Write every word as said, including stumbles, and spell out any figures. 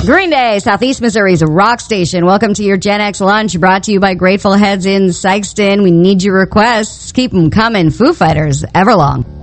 Green Day, Southeast Missouri's rock station. Welcome to your Gen X lunch, brought to you by Grateful Heads in Sykeston. We need your requests. Keep them coming. Foo Fighters, Everlong.